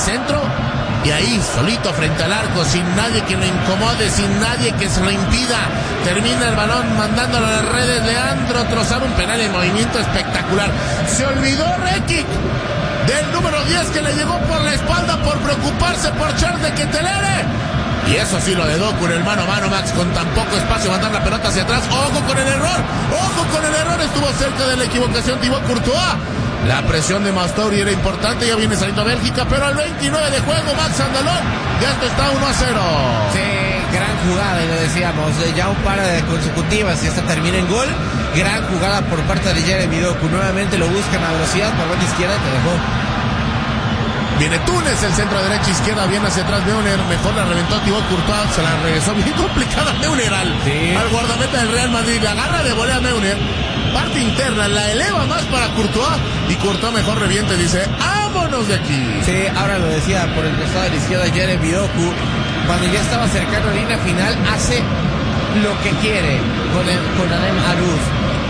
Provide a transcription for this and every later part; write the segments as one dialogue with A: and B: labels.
A: centro. Y ahí, solito frente al arco, sin nadie que lo incomode, sin nadie que se lo impida. Termina el balón mandándolo a las redes. Leandro Trossard, un penal en movimiento espectacular. Se olvidó Rekic del número 10 que le llegó por la espalda por preocuparse por Charles de Ketelere. Y eso sí, lo de Doku en el mano a mano, Max, con tan poco espacio, mandar la pelota hacia atrás. ¡Ojo con el error! ¡Ojo con el error! Estuvo cerca de la equivocación Thibaut Courtois. La presión de Mastori era importante, ya viene saliendo Bélgica, pero al 29 de juego, Max Andalón, ya esto está 1-0.
B: Sí, gran jugada, y lo decíamos, ya un par de consecutivas y esta termina en gol. Gran jugada por parte de Jeremy Doku, nuevamente lo buscan a velocidad por banda izquierda y te dejó.
A: Viene Túnez, el centro derecha, izquierda, bien hacia atrás Neuner, mejor la reventó Thibaut Courtois, se la regresó bien complicada Neuner al guardameta del Real Madrid, la agarra de volea Neuner, parte interna, la eleva más para Courtois, y Courtois mejor reviente, dice, ¡vámonos de aquí!
B: Sí, ahora lo decía por el costado de la izquierda Jeremy Doku, cuando ya estaba cercano a la línea final, hace lo que quiere con Adem Aruz.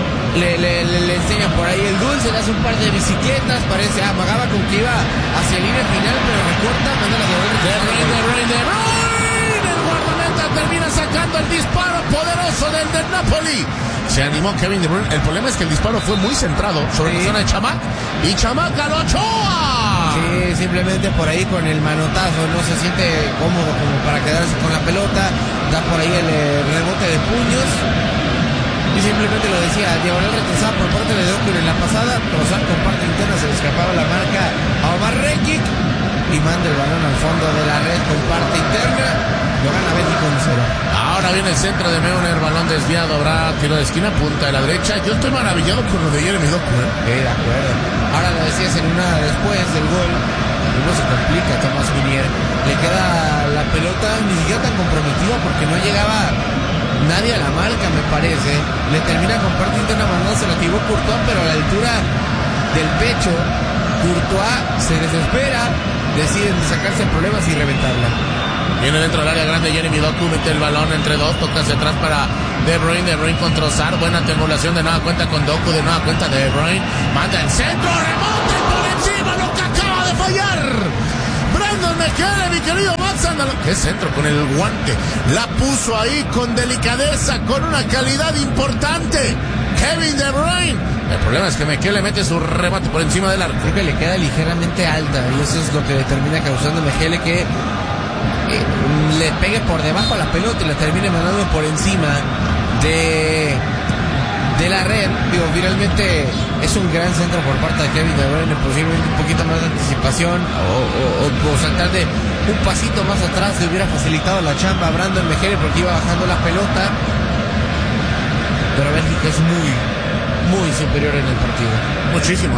B: Le enseña por ahí el dulce, le hace un par de bicicletas, parece, amagaba con que iba hacia la línea final, pero recorta, manda la
A: De Bruyne, el guardameta termina sacando el disparo poderoso del Napoli. Se animó Kevin De Bruyne, el problema es que el disparo fue muy centrado sobre la zona de Chamac, y Chamac a Ochoa.
B: Sí, simplemente por ahí con el manotazo, no se siente cómodo como para quedarse con la pelota, da por ahí el rebote de puños. Y simplemente lo decía, diagonal retrasada por parte de Doku en la pasada, Trossard con parte interna se le escapaba la marca a Omar Rekic y manda el balón al fondo de la red con parte interna, lo gana Bélgica 1-0.
A: Ahora viene el centro de Neuner, balón desviado, habrá tiro de esquina, punta de la derecha. Yo estoy maravillado con lo de Jeremy Doku,
B: de acuerdo. Ahora lo decías en una después del gol, uno se complica, Thomas Meunier, le queda la pelota ni siquiera tan comprometida porque no llegaba nadie a la marca, me parece. Le termina con parte interna mandándose la Thibaut Courtois, pero a la altura del pecho, Courtois se desespera, deciden sacarse problemas y reventarla.
A: Viene dentro del área grande Jeremy Doku, mete el balón entre dos, toca hacia atrás para De Bruyne con Trossard, buena triangulación, de nueva cuenta con Doku, de nueva cuenta De Bruyne, manda el centro, remonte por encima, lo que acaba de fallar Brandon Mekele, mi querido Max Andalón. ¡Qué centro con el guante! La puso ahí con delicadeza, con una calidad importante Kevin De Bruyne. El problema es que Mekele mete su remate por encima del arco.
B: Creo que le queda ligeramente alta y eso es lo que le termina causando a Mekele que le pegue por debajo a la pelota y la termine mandando por encima de la red. Digo, finalmente es un gran centro por parte de Kevin De Bruyne, posiblemente un poquito más de anticipación o saltar de un pasito más atrás le hubiera facilitado la chamba a Brandon Mekele porque iba bajando la pelota, pero Bélgica es muy superior en el partido,
A: muchísimo,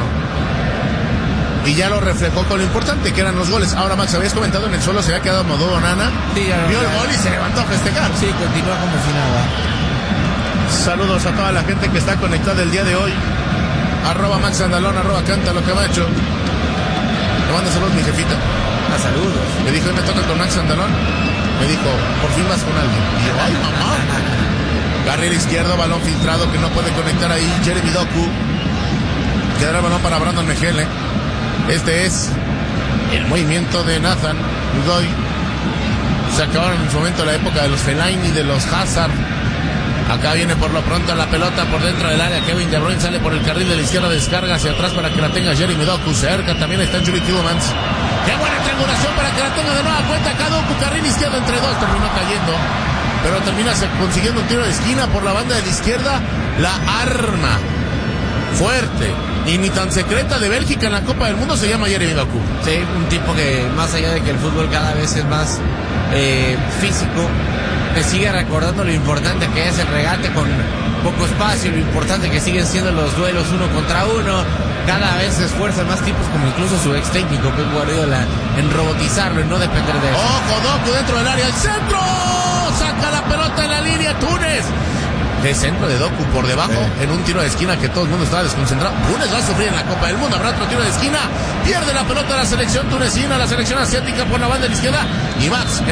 A: y ya lo reflejó con lo importante que eran los goles. Ahora, Max, habías comentado en el suelo se había quedado Modou Onana,
B: sí,
A: vio el gol y se levantó a festejar.
B: Sí, continúa como si nada.
A: Saludos a toda la gente que está conectada el día de hoy. @Max Andalón, @Canta lo que va hecho. Le mando saludos mi jefita.
B: Saludos.
A: Me dijo, hoy me toca con Max Andalón. Me dijo, por fin vas con alguien. Y yo, ay, mamá. Carril izquierdo, balón filtrado que no puede conectar ahí Jeremy Doku. Quedará el balón para Brandon Mekele. Este es el movimiento de Nathan Udoy. Se acabaron en su momento la época de los Fellaini, de los Hazard. Acá viene por lo pronto la pelota por dentro del área. Kevin De Bruyne sale por el carril de la izquierda, descarga hacia atrás para que la tenga Jeremy Doku. Cerca también está Yuri Tielemans. Qué buena triangulación para que la tenga de nueva cuenta acá Doku, carril izquierdo entre dos, terminó cayendo, pero termina consiguiendo un tiro de esquina por la banda de la izquierda. La arma fuerte y ni tan secreta de Bélgica en la Copa del Mundo se llama Jeremy Doku.
B: Sí, un tipo que más allá de que el fútbol cada vez es más físico, te sigue recordando lo importante que es el regate con poco espacio, lo importante que siguen siendo los duelos uno contra uno. Cada vez se esfuerzan más tipos como incluso su ex técnico Pep Guardiola en robotizarlo y no depender de eso.
A: ¡Ojo, Doku dentro del área! ¡El centro! ¡Saca la pelota en la línea Túnez! De centro de Doku por debajo, en un tiro de esquina que todo el mundo estaba desconcentrado. Túnez va a sufrir en la Copa del Mundo. Habrá otro tiro de esquina. Pierde la pelota la selección tunecina, la selección asiática por la banda de la izquierda. Y Max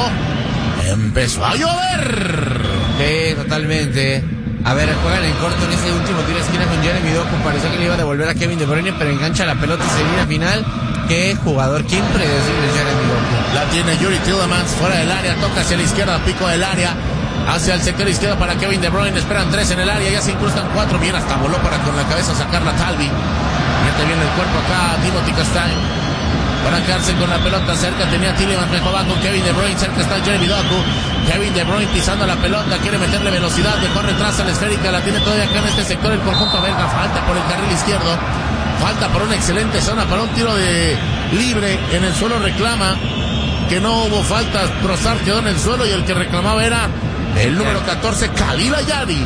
A: empezó a llover.
B: Sí, totalmente. A ver, juegan en corto en ese último tiro de esquina con Jeremy Doku. Pareció que le iba a devolver a Kevin De Bruyne, pero engancha la pelota y se viene a final. qué jugador, qué impredecible Jeremy Doku.
A: La tiene Yuri Tielemans fuera del área, toca hacia la izquierda, pico del área, hacia el sector izquierdo para Kevin De Bruyne, esperan 3 en el área, ya se incrustan 4, bien, hasta voló para con la cabeza sacarla Talvi. Mete bien el cuerpo acá Timothy Castagne para quedarse con la pelota cerca, tenía Tielemans, mejor va con Kevin De Bruyne, cerca está Jeremy Doku. Kevin De Bruyne pisando la pelota, quiere meterle velocidad, mejor retrasa la esférica, la tiene todavía acá en este sector el conjunto belga, falta por el carril izquierdo, falta por una excelente zona para un tiro de libre, en el suelo reclama que no hubo falta, Trossard quedó en el suelo y el que reclamaba era el número 14, Khalil Ayadi.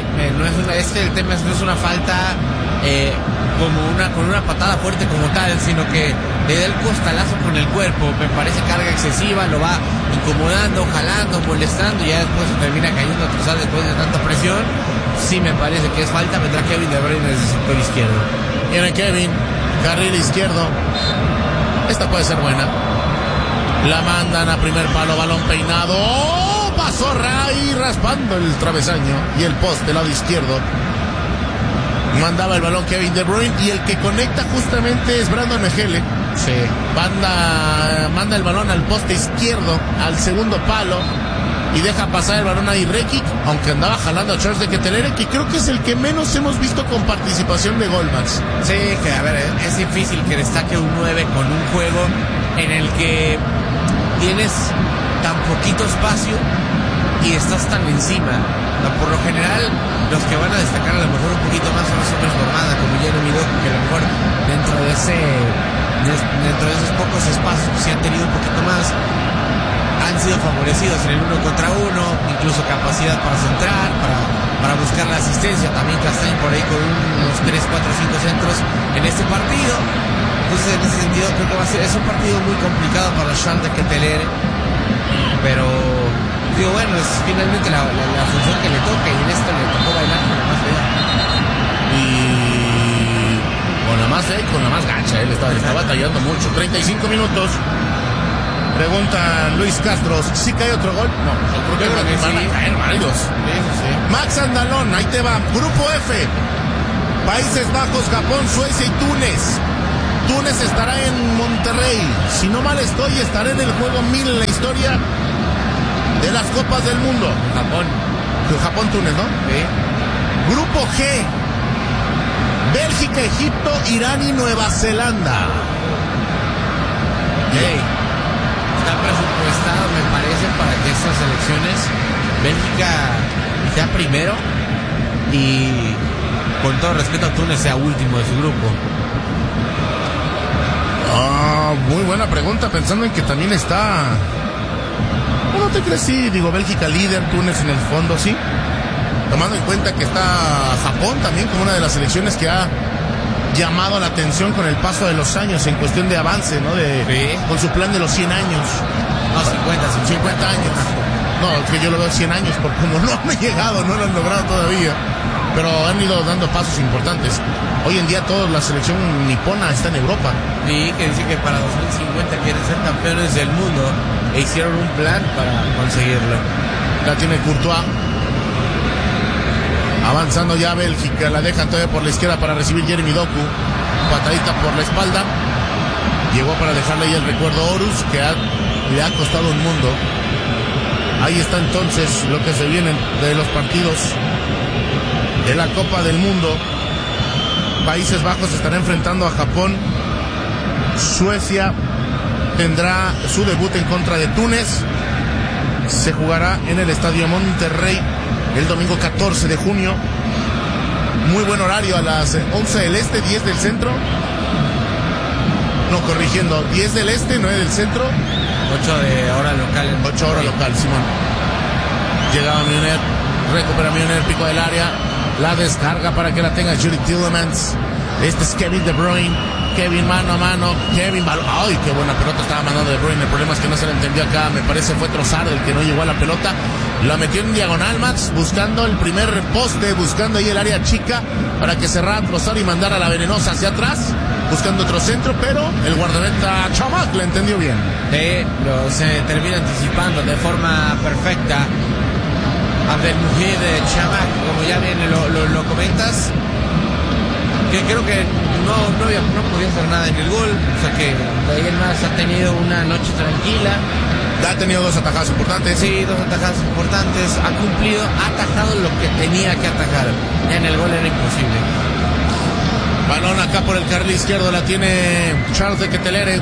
B: El tema no es una falta con una patada fuerte como tal, sino que le da el costalazo con el cuerpo, me parece carga excesiva, lo va incomodando, jalando, molestando y ya después se termina cayendo a Trossard después de tanta presión. Sí me parece que es falta, vendrá Kevin De Bruyne desde el sector izquierdo.
A: Viene Kevin, carril izquierdo, esta puede ser buena, la mandan a primer palo, balón peinado, ¡oh! Pasó Ray raspando el travesaño y el poste, lado izquierdo. Mandaba el balón Kevin De Bruyne y el que conecta justamente es Brandon Mejele.
B: Sí.
A: Manda el balón al poste izquierdo, al segundo palo, y deja pasar el balón a Rekic, aunque andaba jalando a Charles de Ketelaere, que creo que es el que menos hemos visto con participación de gol, Max.
B: Sí, que a ver, es difícil que destaque un 9 con un juego en el que tienes tan poquito espacio y estás tan encima. Por lo general, los que van a destacar a lo mejor un poquito más son los hombres formada, como Jeremy Doku, que a lo mejor dentro de esos pocos espacios que se han tenido un poquito más, han sido favorecidos en el 1 contra 1, incluso capacidad para centrar, para buscar la asistencia. También Castagne por ahí con unos 3, 4, 5 centros en este partido. Entonces, en ese sentido, creo que es un partido muy complicado para Charles de Ketelaere, pero digo, bueno, es finalmente la función que le toca, y en esto le tocó bailar con la más fea.
A: Y con la más fea y con la más gacha, él está batallando mucho. 35 minutos. Pregunta Luis Castro, ¿sí cae otro gol? No, creo que van a caer varios.
B: Sí.
A: Max Andalón, ahí te va. Grupo F, Países Bajos, Japón, Suecia y Túnez. Túnez estará en Monterrey. Si no mal estoy, estará en el juego 1000 en la historia de las Copas del Mundo. Japón-Túnez, ¿no?
B: Sí.
A: Grupo G, Bélgica, Egipto, Irán y Nueva Zelanda.
B: Está presupuestado, me parece, para que estas elecciones Bélgica sea primero y, con todo respeto a Túnez, sea último de su grupo.
A: Muy buena pregunta, pensando en que también está... ¿No te crees? Sí, digo, Bélgica líder, Túnez en el fondo, sí. Tomando en cuenta que está Japón también como una de las selecciones que ha llamado la atención con el paso de los años en cuestión de avance, ¿no?
B: Sí.
A: Con su plan de los 100 años.
B: No, 50
A: años. No, es que yo lo veo 100 años, porque como no han llegado, no lo han logrado todavía. Pero han ido dando pasos importantes. Hoy en día toda la selección nipona está en Europa.
B: Sí, que dice que para 2050 quieren ser campeones del mundo e hicieron un plan para conseguirlo.
A: La tiene Courtois. Avanzando ya Bélgica, la dejan todavía por la izquierda para recibir Jeremy Doku. Patadita por la espalda. Llegó para dejarle ahí el recuerdo a Horus, que le ha costado un mundo. Ahí está entonces lo que se viene de los partidos de la Copa del Mundo. Países Bajos estará enfrentando a Japón. Suecia tendrá su debut en contra de Túnez. Se jugará en el Estadio Monterrey el domingo 14 de junio. Muy buen horario, a las 11 del este, 10 del centro. No, corrigiendo, 10 del este, 9 del centro.
B: 8 de hora local.
A: 8 hora local, Simón. Llegaba Milner, recupera Milner, pico del área. La descarga para que la tenga Yuri Tielemans. Este es Kevin De Bruyne. Kevin mano a mano. Kevin balón. ¡Ay, qué buena pelota estaba mandando De Bruyne! El problema es que no se la entendió acá. Me parece fue Trossard el que no llegó a la pelota. La metió en diagonal, Max, buscando el primer poste, buscando ahí el área chica para que cerrara Trossard y mandara la venenosa hacia atrás, buscando otro centro, pero el guardameta Chamac la entendió bien.
B: Se termina anticipando de forma perfecta Abdelmujid Chamac, como ya bien lo comentas. que creo que no podía hacer nada en el gol. O sea que de ahí en más ha tenido una noche tranquila.
A: Ha tenido 2 atajadas importantes.
B: Sí, 2 atajadas importantes. Ha cumplido, ha atajado lo que tenía que atajar. Ya en el gol era imposible.
A: Balón acá por el carril izquierdo, la tiene Charles de Ketelere.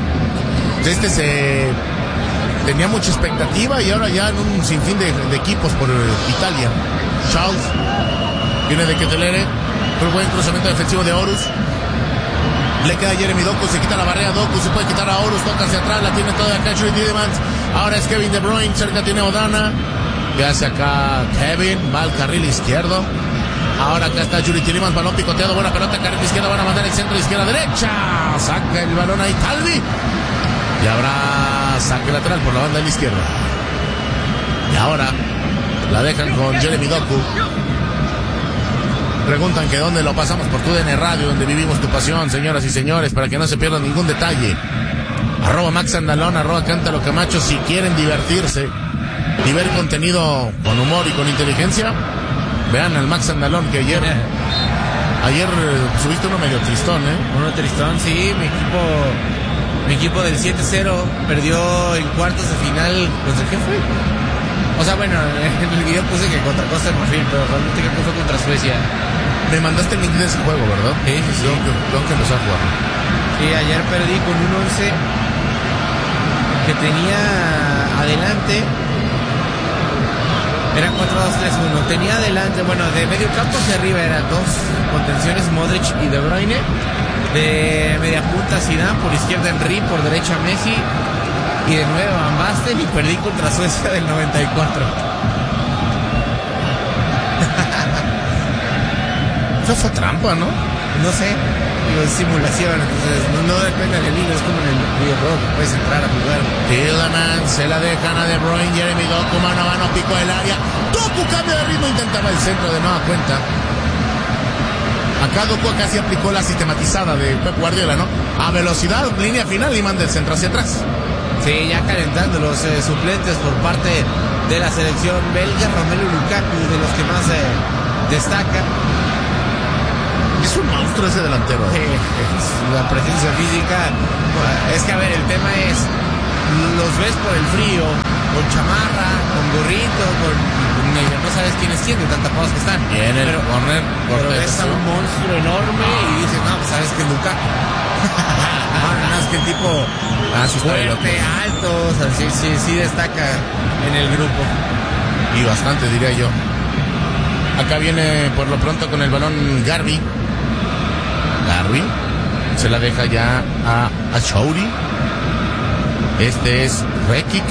A: Tenía mucha expectativa y ahora ya en un sinfín de equipos por Italia. Charles viene de Ketelere, un buen cruzamiento defensivo de Horus. Le queda Jeremy Doku, se quita la barrera Doku, se puede quitar a Horus, toca hacia atrás, la tiene toda acá Jury Tielemans. Ahora es Kevin De Bruyne, cerca tiene Odana. Que hace acá Kevin, va al carril izquierdo. Ahora acá está Jury Tielemans, balón picoteado, buena pelota, carril izquierdo, van a mandar el centro, izquierda, derecha. Saca el balón ahí Talvi. Y habrá saque lateral por la banda de la izquierda. Y ahora la dejan con Jeremy Doku. Preguntan que dónde lo pasamos por TUDN Radio, donde vivimos tu pasión, señoras y señores, para que no se pierdan ningún detalle. @Max Andalón, @Cántalo Camacho, si quieren divertirse y ver contenido con humor y con inteligencia, vean al Max Andalón, que ayer subiste uno medio tristón,
B: Uno tristón, sí, mi equipo del 7-0 perdió en cuartos de final. ¿Contra qué fue? O sea, bueno, en el video puse que contra Costa de Marfil, pero realmente creo que fue contra Suecia.
A: Me mandaste el link de ese juego, ¿verdad?
B: Sí.
A: Tengo que empezar a jugar.
B: Sí, ayer perdí con un 11 que tenía adelante. Era 4-2-3-1. Tenía adelante, bueno, de medio campo hacia arriba eran 2 contenciones, Modric y De Bruyne. De media punta Zidane, por izquierda Henry, por derecha Messi. Y de nuevo Van Basten, y perdí contra Suecia del 94.
A: Eso fue trampa, ¿no?
B: No sé, es simulación, entonces no depende del hilo, es como en el videojuego que puedes entrar a jugar.
A: Tielemans se la dejan a De Bruyne, Jeremy Doku, mano a mano, pico del área. Doku cambia de ritmo, intentaba el centro de nueva cuenta. Acá Doku casi aplicó la sistematizada de Pep Guardiola, ¿no? A velocidad, línea final y manda el centro hacia atrás.
B: Sí, ya calentando los suplentes por parte de la selección belga. Romelu Lukaku, de los que más destaca.
A: Es un monstruo ese delantero.
B: La presencia física. Es que, a ver, el tema es, los ves por el frío, con chamarra, con gorrito, no sabes quién es quién, de tan tapados que están.
A: Bien, el corner.
B: Pero ves a un monstruo enorme y dices, no, pues sabes que es Lukaku. No, es que el tipo fuerte, alto, o sea, sí destaca en el grupo.
A: Y bastante, diría yo. Acá viene por lo pronto con el balón Garbi. Se la deja ya a Chouri. Este es Rekic.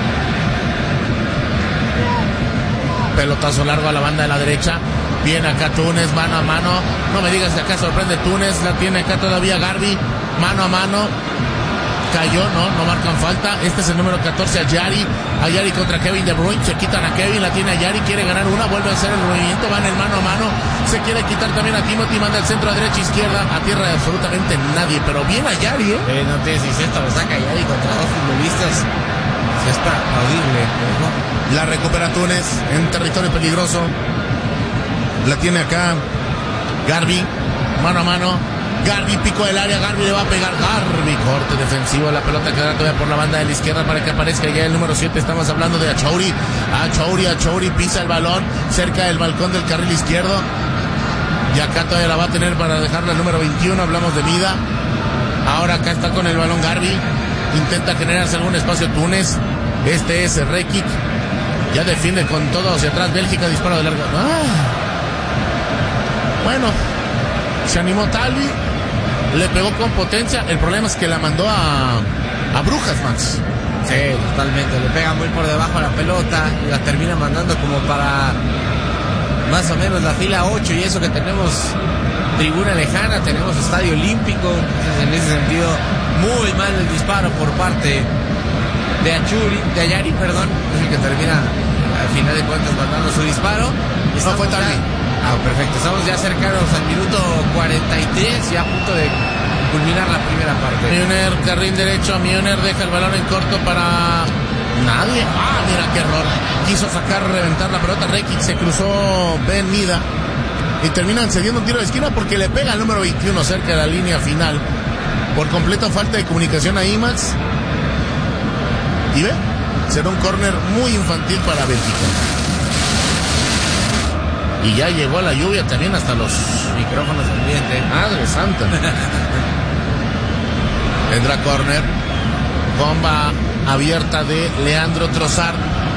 A: Pelotazo largo a la banda de la derecha. Viene acá Túnez, mano a mano. No me digas que acá sorprende Túnez. La tiene acá todavía Garbi. Mano a mano. Cayó, no marcan falta. Este es el número 14, a Yari contra Kevin De Bruyne. Se quitan a Kevin, la tiene a Yari, quiere ganar una, vuelve a hacer el movimiento, van el mano a mano. Se quiere quitar también a Timothy, manda el centro a derecha, izquierda, a tierra de absolutamente nadie, pero bien a Yari,
B: no te decís esto, lo saca Yari contra 2 futbolistas. Si es para aplaudirle, ¿no?
A: La recupera Túnez en territorio peligroso. La tiene acá Garbi, mano a mano. Garbi, pico del área, Garbi le va a pegar, Garbi, corte defensivo, la pelota quedará todavía por la banda de la izquierda para que aparezca ya el número 7, estamos hablando de Achouri, pisa el balón, cerca del balcón del carril izquierdo, y acá todavía la va a tener para dejarla el número 21, hablamos de Mida, ahora acá está con el balón Garbi, intenta generarse algún espacio Túnez, este es Rekic, ya defiende con todo hacia atrás, Bélgica, disparo de larga, bueno, se animó Talvi, le pegó con potencia. El problema es que la mandó a Brujas, Max.
B: Sí, totalmente. Le pega muy por debajo a la pelota y la termina mandando como para más o menos la fila 8. Y eso que tenemos tribuna lejana, tenemos estadio olímpico. Entonces, en ese sentido, muy mal el disparo por parte de Ayari, es el que termina al final de cuentas mandando su disparo.
A: No fue Talvi.
B: Perfecto, estamos ya cercanos al minuto 43, ya a punto de culminar la primera parte.
A: Müller, carril derecho, Müller deja el balón en corto para nadie. Mira qué error. Quiso reventar la pelota, Rekic se cruzó Ben Mida. y terminan cediendo un tiro de esquina porque le pega al número 21 cerca de la línea final. Por completa falta de comunicación a Imax. Y ve, será un córner muy infantil para Bélgica. Y ya llegó la lluvia también hasta los
B: micrófonos pendientes.
A: Madre santa. Vendrá córner. Bomba abierta de Leandro Trossard.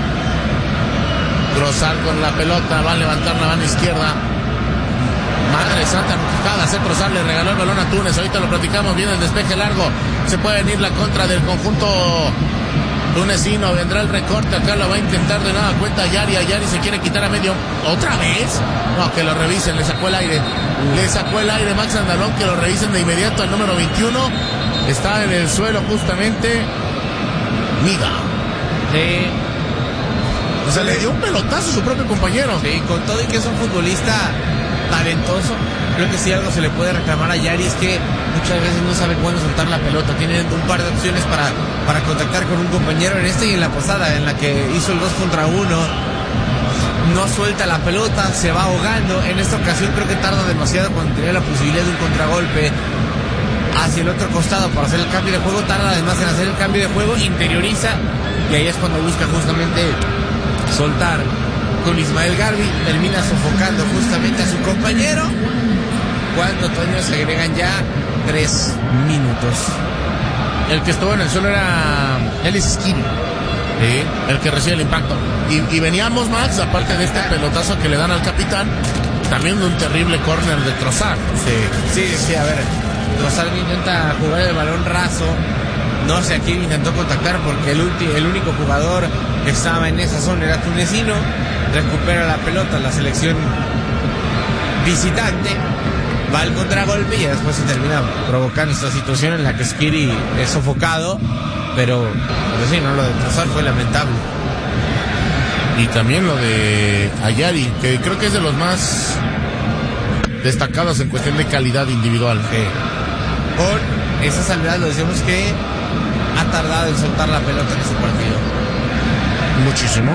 A: Trossard con la pelota. Va a levantar la mano izquierda. Madre santa, cada hacer Trossard, le regaló el balón a Túnez. Ahorita lo platicamos bien, el despeje largo. Se puede venir la contra del conjunto tunecino. Vendrá el recorte, acá lo va a intentar de nada cuenta Ayari. Ayari se quiere quitar a medio. ¿Otra vez? No, que lo revisen, le sacó el aire. Le sacó el aire Max Andalón, que lo revisen de inmediato al número 21. Está en el suelo justamente Miga.
B: Sí.
A: O sea, le dio un pelotazo a su propio compañero.
B: Sí, con todo y que es un futbolista talentoso, creo que sí algo se le puede reclamar a Yari, es que muchas veces no sabe cuándo soltar la pelota. Tiene un par de opciones para contactar con un compañero en esta y en la pasada, en la que hizo el 2 contra 1. No suelta la pelota, se va ahogando. En esta ocasión creo que tarda demasiado cuando tenía la posibilidad de un contragolpe hacia el otro costado para hacer el cambio de juego. Tarda además en hacer el cambio de juego, interioriza, y ahí es cuando busca justamente soltar con Ismael Garbi. Termina sofocando justamente a su compañero, cuando Toño se agregan ya 3 minutos.
A: El que estuvo en el suelo era Ellis Skiri. Sí, el que recibe el impacto. Y veníamos, Max, aparte de este pelotazo que le dan al capitán, también de un terrible córner de Trossard.
B: Sí, a ver, Trossard intenta jugar el balón raso. No sé a quién intentó contactar, porque el único jugador que estaba en esa zona era tunecino. Recupera la pelota la selección visitante, va al contragolpe y después se termina provocando esta situación en la que Skiri es sofocado. Pero sí, no, lo de Trossard fue lamentable.
A: Y también lo de Ayari, que creo que es de los más destacados en cuestión de calidad individual.
B: Con esa salvedad, lo decimos que ha tardado en soltar la pelota en ese partido.
A: Muchísimo.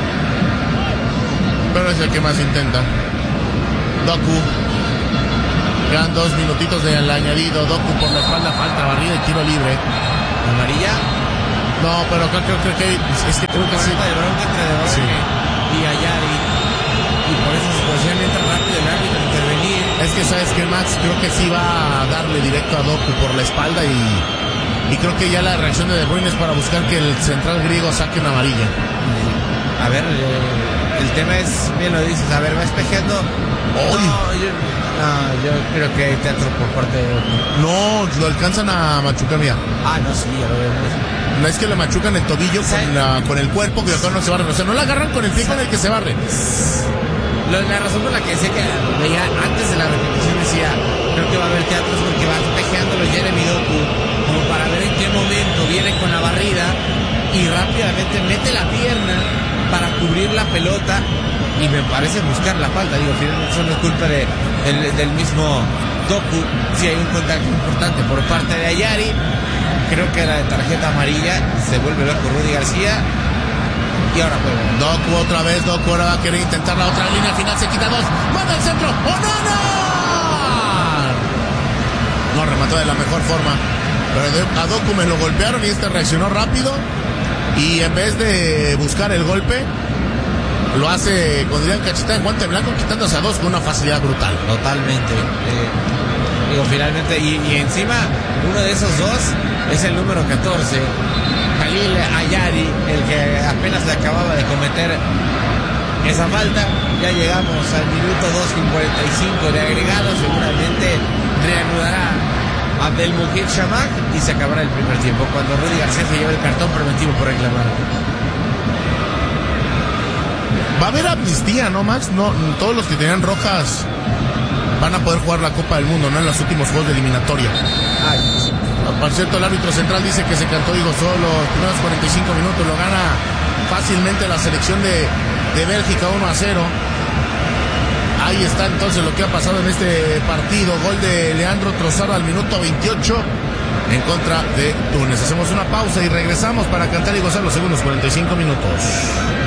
A: Pero es el que más intenta. Doku. Quedan 2 minutitos del añadido. Doku por la espalda, falta, barrida y tiro libre.
B: ¿Amarilla?
A: No, pero creo que es que creo que sí.
B: De bronca entre De Bruyne y Ayari. Y por esa situación entra rápido el árbitro a intervenir.
A: Es que sabes que Max creo que sí va a darle directo a Doku por la espalda y creo que ya la reacción de Bruyne es para buscar que el central griego saque una amarilla.
B: A ver, el tema es, bien lo dices, a ver, va espejeando. Yo creo que hay teatro por parte de Doku.
A: No, lo alcanzan a machucar, mira.
B: No, sí, ya lo vemos.
A: No es que le machucan el tobillo con el cuerpo, que acá no se barre. O sea, no la agarran con el pie con el que se barre.
B: La razón por la que decía que veía antes de la repetición, decía, creo que va a haber teatro, es porque va espejeándolo Jeremy Doku, como para ver en qué momento viene con la barrida y rápidamente mete la pierna para cubrir la pelota, y me parece buscar la falta. Digo, finalmente eso no es culpa del mismo Doku. Si hay un contacto importante por parte de Ayari, creo que la de tarjeta amarilla. Se vuelve loco Rudy García y ahora juega
A: Doku otra vez. Doku ahora va a querer intentar la otra línea final, se quita 2, manda el centro. No remató de la mejor forma, pero a Doku me lo golpearon y este reaccionó rápido, y en vez de buscar el golpe lo hace con Adrián Cachita en guante blanco, quitándose a 2 con una facilidad brutal.
B: Totalmente. Digo, finalmente, y encima uno de esos 2 es el número 14, Khalil Ayari, el que apenas le acababa de cometer esa falta. Ya llegamos al minuto 2:45 de agregado. Seguramente reanudará Abdelmujid Shamak y se acabará el primer tiempo, cuando Rudy García se lleva el cartón preventivo por reclamar.
A: Va a haber amnistía, ¿no, Max? No, todos los que tenían rojas van a poder jugar la Copa del Mundo, ¿no? En los últimos juegos de eliminatoria. Por cierto, el árbitro central dice que se cantó y gozó los primeros 45 minutos. Lo gana fácilmente la selección de Bélgica 1-0. Ahí está entonces lo que ha pasado en este partido. Gol de Leandro Trossard al minuto 28 en contra de Túnez. Hacemos una pausa y regresamos para cantar y gozar los segundos 45 minutos.